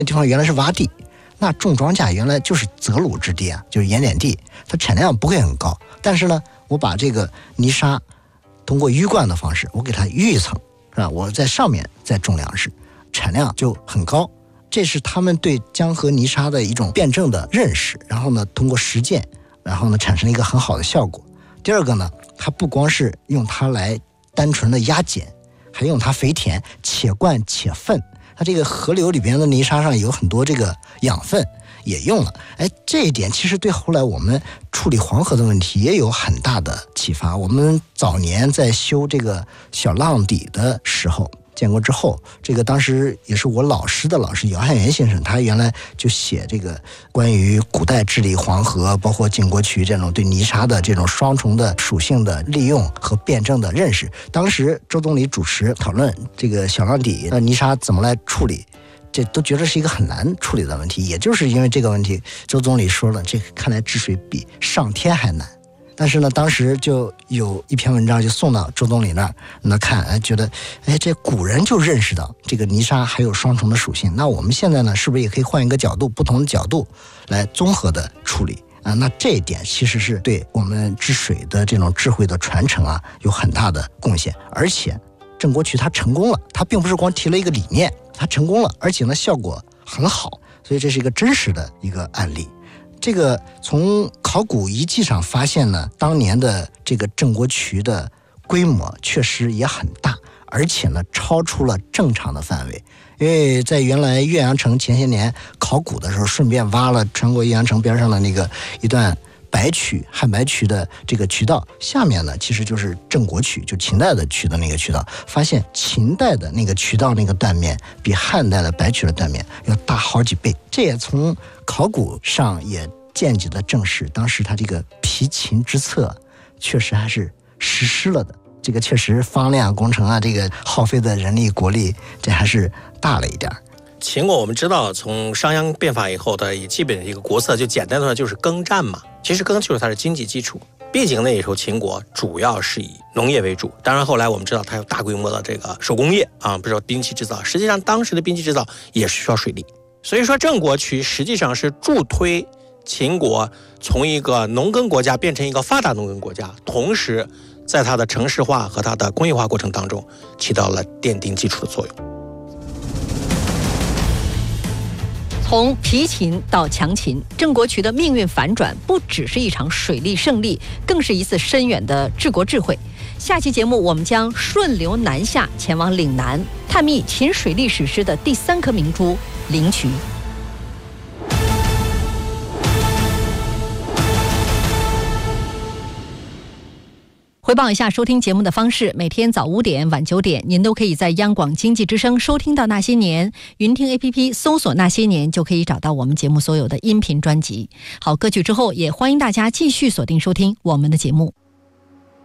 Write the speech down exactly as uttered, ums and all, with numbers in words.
那地方原来是洼地，那种庄稼原来就是泽鲁之地啊，就是盐碱地，它产量不会很高。但是呢，我把这个泥沙通过淤灌的方式，我给它淤一层，是吧？我在上面再种粮食，产量就很高。这是他们对江河泥沙的一种辩证的认识，然后呢，通过实践，然后呢，产生了一个很好的效果。第二个呢，它不光是用它来单纯的压碱，还用它肥田，且灌且粪。它这个河流里边的泥沙上有很多这个养分也用了，哎，这一点其实对后来我们处理黄河的问题也有很大的启发。我们早年在修这个小浪底的时候，建国之后，这个当时也是我老师的老师姚汉元先生，他原来就写这个关于古代治理黄河，包括晋国渠这种对泥沙的这种双重的属性的利用和辩证的认识。当时周总理主持讨论这个小浪底呃泥沙怎么来处理，这都觉得是一个很难处理的问题。也就是因为这个问题，周总理说了，这个看来治水比上天还难。但是呢，当时就有一篇文章就送到周总理那儿，那看，哎，觉得，哎，这古人就认识到这个泥沙还有双重的属性，那我们现在呢，是不是也可以换一个角度，不同的角度来综合的处理啊？那这一点其实是对我们治水的这种智慧的传承啊，有很大的贡献。而且郑国渠他成功了，他并不是光提了一个理念，他成功了，而且呢效果很好，所以这是一个真实的一个案例。这个从考古遗迹上发现呢，当年的这个郑国渠的规模确实也很大，而且呢超出了正常的范围。因为在原来岳阳城前些年考古的时候，顺便挖了穿过岳阳城边上的那个一段白渠汉白渠的这个渠道，下面呢其实就是郑国渠，就秦代的渠的那个渠道，发现秦代的那个渠道那个断面比汉代的白渠的断面要大好几倍。这也从考古上也间接的证实，当时他这个疲秦之策确实还是实施了的。这个确实方量工程啊，这个耗费的人力国力，这还是大了一点。 秦国我们知道，从商鞅变法以后的也基本一个国策，就简单的说就是耕战嘛。其实耕就是它的经济基础。毕竟那时候秦国主要是以农业为主，当然后来我们知道它有大规模的这个手工业啊，不是说兵器制造。实际上当时的兵器制造也是需要水利，所以说郑国渠实际上是助推秦国从一个农耕国家变成一个发达农耕国家，同时在它的城市化和它的工业化过程当中起到了奠定基础的作用。 从疲秦到强秦，郑国渠的命运反转不只是一场水利胜利，更是一次深远的治国智慧。下期节目我们将顺流南下，前往岭南，探秘秦水利史诗的第三颗明珠灵渠。回报一下收听节目的方式，每天早五点晚九点您都可以在央广经济之声收听到那些年，云听 A P P 搜索那些年就可以找到我们节目所有的音频专辑。好，歌曲之后也欢迎大家继续锁定收听我们的节目。